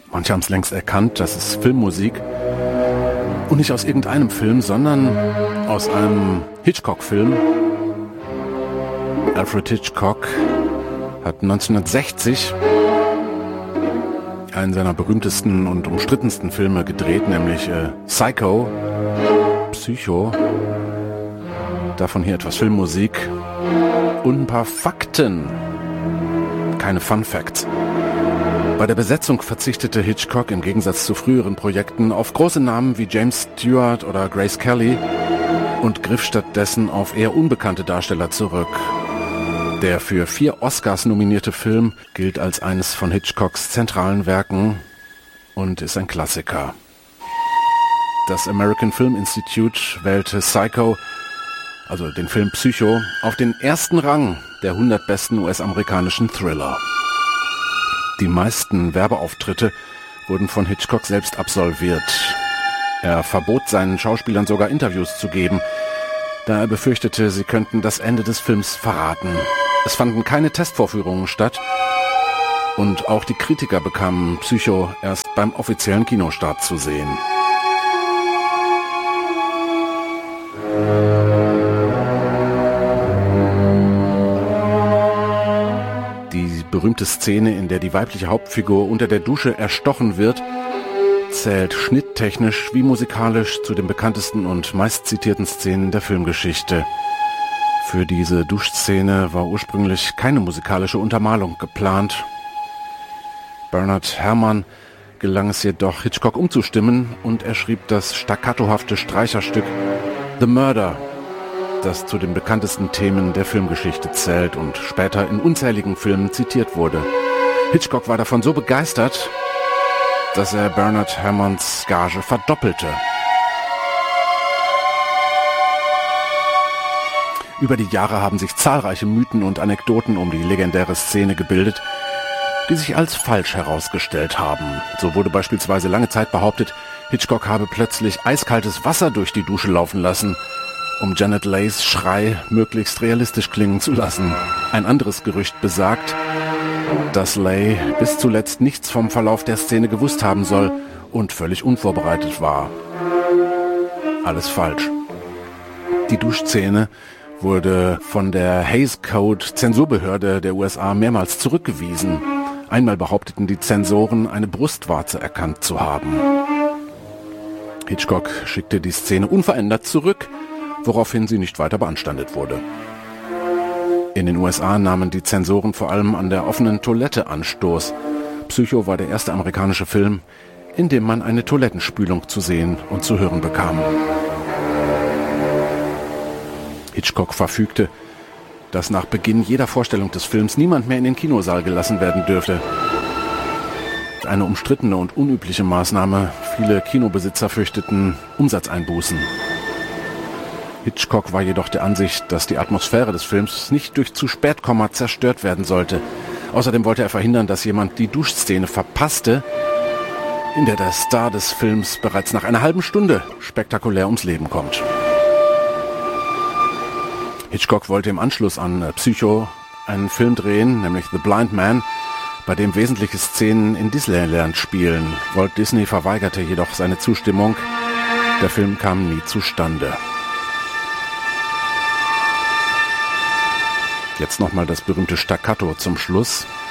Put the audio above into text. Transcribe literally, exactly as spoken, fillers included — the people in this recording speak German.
Manche haben es längst erkannt, das ist Filmmusik. Und nicht aus irgendeinem Film, sondern aus einem Hitchcock-Film. Alfred Hitchcock hat neunzehnhundertsechzig einen seiner berühmtesten und umstrittensten Filme gedreht, nämlich äh, Psycho, Psycho. Davon hier etwas Filmmusik und ein paar Fakten. Keine Fun Facts. Bei der Besetzung verzichtete Hitchcock im Gegensatz zu früheren Projekten auf große Namen wie James Stewart oder Grace Kelly und griff stattdessen auf eher unbekannte Darsteller zurück. Der für vier Oscars nominierte Film gilt als eines von Hitchcocks zentralen Werken und ist ein Klassiker. Das American Film Institute wählte Psycho, also den Film Psycho, auf den ersten Rang der hundert besten U S-amerikanischen Thriller. Die meisten Werbeauftritte wurden von Hitchcock selbst absolviert. Er verbot seinen Schauspielern sogar Interviews zu geben, da er befürchtete, sie könnten das Ende des Films verraten. Es fanden keine Testvorführungen statt und auch die Kritiker bekamen Psycho erst beim offiziellen Kinostart zu sehen. Die berühmte Szene, in der die weibliche Hauptfigur unter der Dusche erstochen wird, zählt schnitttechnisch wie musikalisch zu den bekanntesten und meistzitierten Szenen der Filmgeschichte. Für diese Duschszene war ursprünglich keine musikalische Untermalung geplant. Bernard Herrmann gelang es jedoch, Hitchcock umzustimmen und er schrieb das staccatohafte Streicherstück The Murder, das zu den bekanntesten Themen der Filmgeschichte zählt und später in unzähligen Filmen zitiert wurde. Hitchcock war davon so begeistert, dass er Bernard Herrmanns Gage verdoppelte. Über die Jahre haben sich zahlreiche Mythen und Anekdoten um die legendäre Szene gebildet, die sich als falsch herausgestellt haben. So wurde beispielsweise lange Zeit behauptet, Hitchcock habe plötzlich eiskaltes Wasser durch die Dusche laufen lassen, um Janet Leighs Schrei möglichst realistisch klingen zu lassen. Ein anderes Gerücht besagt, dass Leigh bis zuletzt nichts vom Verlauf der Szene gewusst haben soll und völlig unvorbereitet war. Alles falsch. Die Duschszene wurde von der Hays Code Zensurbehörde der U S A mehrmals zurückgewiesen. Einmal behaupteten die Zensoren, eine Brustwarze erkannt zu haben. Hitchcock schickte die Szene unverändert zurück, woraufhin sie nicht weiter beanstandet wurde. In den U S A nahmen die Zensoren vor allem an der offenen Toilette Anstoß. Psycho war der erste amerikanische Film, in dem man eine Toilettenspülung zu sehen und zu hören bekam. Hitchcock verfügte, dass nach Beginn jeder Vorstellung des Films niemand mehr in den Kinosaal gelassen werden dürfte. Eine umstrittene und unübliche Maßnahme. Viele Kinobesitzer fürchteten Umsatzeinbußen. Hitchcock war jedoch der Ansicht, dass die Atmosphäre des Films nicht durch zu Spätkomma zerstört werden sollte. Außerdem wollte er verhindern, dass jemand die Duschszene verpasste, in der der Star des Films bereits nach einer halben Stunde spektakulär ums Leben kommt. Hitchcock wollte im Anschluss an Psycho einen Film drehen, nämlich The Blind Man, bei dem wesentliche Szenen in Disneyland spielen. Walt Disney verweigerte jedoch seine Zustimmung. Der Film kam nie zustande. Jetzt nochmal das berühmte Staccato zum Schluss.